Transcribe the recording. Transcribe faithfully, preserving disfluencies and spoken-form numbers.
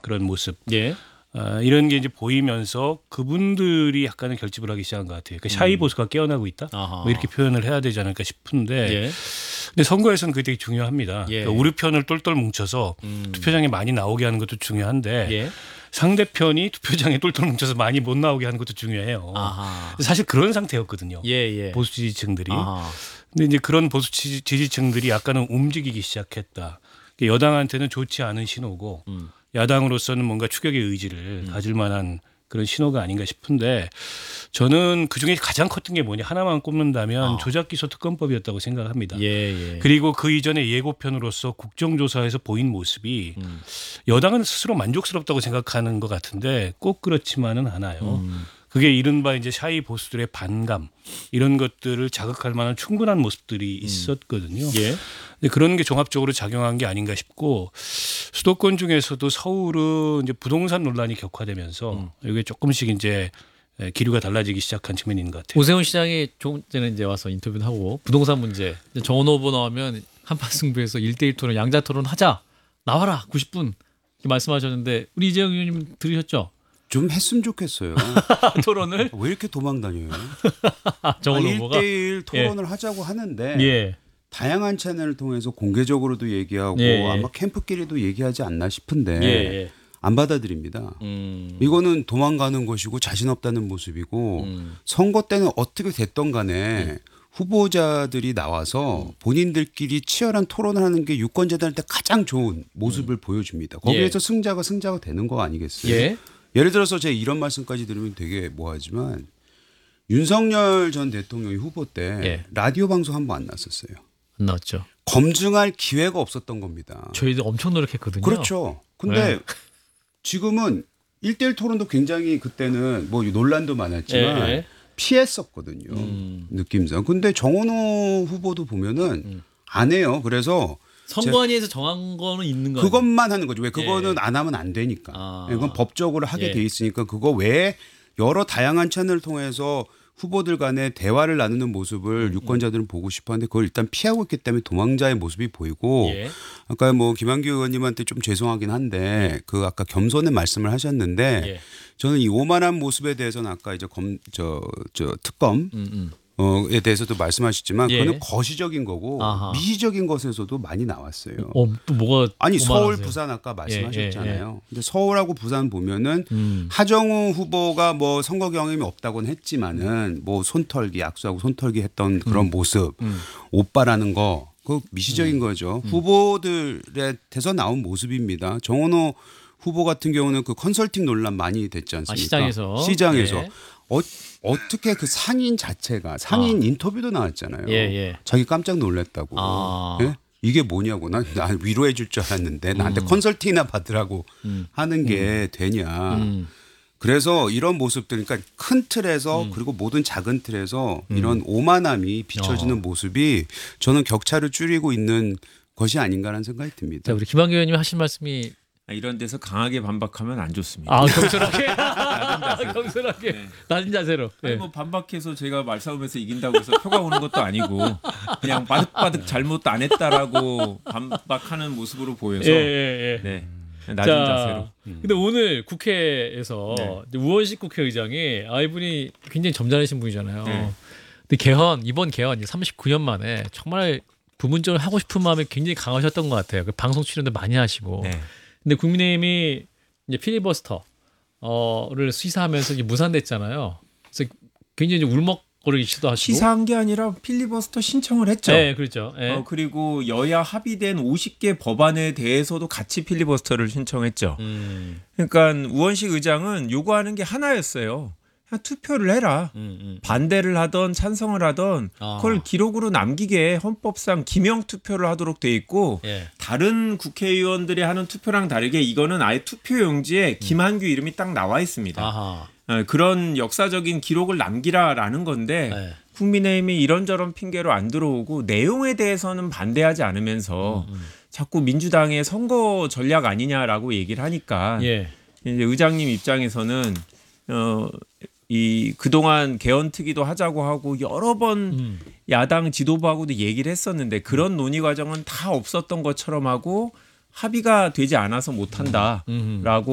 그런 모습. 예. 어, 이런 게 이제 보이면서 그분들이 약간은 결집을 하기 시작한 것 같아요. 그러니까 샤이 보수가 깨어나고 있다. 아하. 뭐 이렇게 표현을 해야 되지 않을까 싶은데 예. 근데 선거에서는 그게 되게 중요합니다. 예. 그러니까 우리 편을 똘똘 뭉쳐서 음. 투표장에 많이 나오게 하는 것도 중요한데 예. 상대편이 투표장에 똘똘 뭉쳐서 많이 못 나오게 하는 것도 중요해요. 아하. 사실 그런 상태였거든요. 예, 예. 보수 지지층들이. 아하. 근데 이제 그런 보수 지지, 지지층들이 약간은 움직이기 시작했다. 여당한테는 좋지 않은 신호고 음. 야당으로서는 뭔가 추격의 의지를 음. 가질 만한 그런 신호가 아닌가 싶은데 저는 그중에 가장 컸던 게 뭐냐 하나만 꼽는다면 아. 조작기소 특검법이었다고 생각합니다. 예, 예. 그리고 그 이전에 예고편으로서 국정조사에서 보인 모습이 음. 여당은 스스로 만족스럽다고 생각하는 것 같은데 꼭 그렇지만은 않아요. 음. 그게 이른바 이제 샤이 보수들의 반감 이런 것들을 자극할 만한 충분한 모습들이 있었거든요. 예. 근데 그런 게 종합적으로 작용한 게 아닌가 싶고 수도권 중에서도 서울은 이제 부동산 논란이 격화되면서 음. 이게 조금씩 이제 기류가 달라지기 시작한 측면이 있는 것 같아요. 오세훈 시장이 조금 전에 이제 와서 인터뷰를 하고 부동산 문제 정원 후보 나오면 한판 승부에서 일 대일 토론 양자 토론 하자 나와라 구십 분 이렇게 말씀하셨는데 우리 이재영 의원님 들으셨죠? 좀 했으면 좋겠어요. 토론을 왜 이렇게 도망 다녀요? 정원 아, 후보가 일 대일 토론을 하자고 하는데 예. 다양한 채널을 통해서 공개적으로도 얘기하고 예, 예. 아마 캠프끼리도 얘기하지 않나 싶은데 예, 예. 안 받아들입니다. 음. 이거는 도망가는 것이고 자신 없다는 모습이고 음. 선거 때는 어떻게 됐던 간에 음. 후보자들이 나와서 본인들끼리 치열한 토론을 하는 게 유권자들한테 가장 좋은 모습을 보여줍니다. 거기에서 예. 승자가 승자가 되는 거 아니겠어요? 예. 예를 들어서 제가 이런 말씀까지 들으면 되게 뭐하지만 윤석열 전 대통령이 후보 때 예. 라디오 방송 한 번 안 났었어요. 안 나왔죠. 검증할 기회가 없었던 겁니다. 저희도 엄청 노력했거든요. 그렇죠. 근데 네. 지금은 일대일 토론도 굉장히 그때는 뭐 논란도 많았지만 예, 예. 피했었거든요. 음. 느낌상. 근데 정원호 후보도 보면은 음. 안 해요. 그래서 선관위에서 정한 거는 있는 거예요. 그것만 하는 거죠. 왜 그거는 예. 안 하면 안 되니까. 아. 그건 법적으로 하게 예. 돼 있으니까 그거 외에 여러 다양한 채널을 통해서 후보들 간에 대화를 나누는 모습을 유권자들은 보고 싶어하는데 그걸 일단 피하고 있기 때문에 도망자의 모습이 보이고 예. 아까 뭐 김한규 의원님한테 좀 죄송하긴 한데 그 아까 겸손의 말씀을 하셨는데 예. 저는 이 오만한 모습에 대해서는 아까 이제 검 저 저 특검 음, 음. 어에 대해서도 말씀하셨지만 예. 그거는 거시적인 거고 아하. 미시적인 것에서도 많이 나왔어요. 어, 또 뭐가 아니 서울, 오만하세요? 부산 아까 예, 말씀하셨잖아요. 근데 서울하고 부산 보면은 음. 하정우 후보가 뭐 선거 경험이 없다고는 했지만은 뭐 손털기 약수하고 손털기 했던 그런 모습, 음. 오빠라는 거, 그 미시적인 거죠. 후보들한테서 나온 모습입니다. 정원호 후보 같은 경우는 그 컨설팅 논란 많이 됐지 않습니까? 아, 시장에서. 시장에서 예. 어, 어떻게 그 상인 자체가 상인 아. 인터뷰도 나왔잖아요. 예, 예. 자기 깜짝 놀랐다고. 아. 예? 이게 뭐냐고 난, 난 위로해 줄 줄 알았는데 나한테 음. 컨설팅이나 받으라고 음. 하는 게 되냐. 음. 그래서 이런 모습들 그러니까 큰 틀에서 음. 그리고 모든 작은 틀에서 이런 오만함이 비춰지는 어. 모습이 저는 격차를 줄이고 있는 것이 아닌가라는 생각이 듭니다. 자, 우리 김한규 의원님 하신 말씀이 이런 데서 강하게 반박하면 안 좋습니다. 아, 겸손하게. 겸손하게. 네. 낮은 자세로. 아니 예. 뭐 반박해서 제가 말싸움에서 이긴다고 해서 표가 오는 것도 아니고 그냥 바득바득 잘못 안 했다라고 반박하는 모습으로 보여서 예, 예, 예. 네. 낮은 자, 자세로. 근데 오늘 국회에서 네. 이제 우원식 국회의장이 아 이분이 굉장히 점잖으신 분이잖아요. 네. 근데 개헌 이번 개헌 이제 삼십구 년 만에 정말 부문적으로 하고 싶은 마음이 굉장히 강하셨던 것 같아요. 그 방송 출연도 많이 하시고. 네. 근데 국민의힘이 이제 필리버스터를 시사하면서 이제 무산됐잖아요. 그래서 굉장히 이제 울먹거리기 시도하시고. 시사한 게 아니라 필리버스터 신청을 했죠. 네, 그렇죠. 네. 어, 그리고 여야 합의된 오십 개 법안에 대해서도 같이 필리버스터를 신청했죠. 음, 그러니까 우원식 의장은 요구하는 게 하나였어요. 그냥 투표를 해라. 음, 음. 반대를 하던 찬성을 하던 아. 그걸 기록으로 남기게 헌법상 기명 투표를 하도록 돼 있고 예. 다른 국회의원들이 하는 투표랑 다르게 이거는 아예 투표용지에 김한규 이름이 딱 나와 있습니다. 아하. 어, 그런 역사적인 기록을 남기라라는 건데 네. 국민의힘이 이런저런 핑계로 안 들어오고 내용에 대해서는 반대하지 않으면서 음, 음. 자꾸 민주당의 선거 전략 아니냐라고 얘기를 하니까 예. 이제 의장님 입장에서는 어, 이 그동안 개헌 특위도 하자고 하고 여러 번 음. 야당 지도부하고도 얘기를 했었는데 그런 논의 과정은 다 없었던 것처럼 하고 합의가 되지 않아서 못한다라고 음.